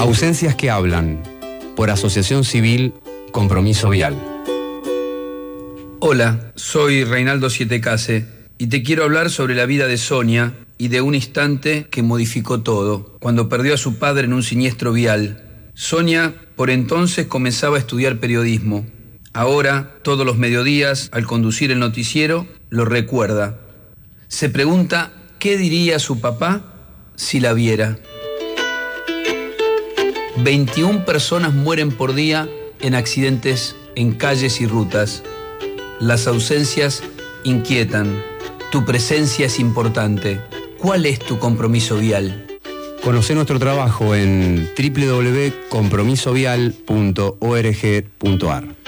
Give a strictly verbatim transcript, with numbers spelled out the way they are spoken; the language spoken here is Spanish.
Ausencias que hablan, por Asociación Civil Compromiso Vial. Hola, soy Reinaldo Sietecase y te quiero hablar sobre la vida de Sonia y de un instante que modificó todo, cuando perdió a su padre en un siniestro vial. Sonia, por entonces, comenzaba a estudiar periodismo. Ahora, todos los mediodías, al conducir el noticiero, lo recuerda. Se pregunta qué diría su papá si la viera. veintiuna personas mueren por día en accidentes en calles y rutas. Las ausencias inquietan. Tu presencia es importante. ¿Cuál es tu compromiso vial? Conocé nuestro trabajo en doble u doble u doble u punto compromiso vial punto org punto ar.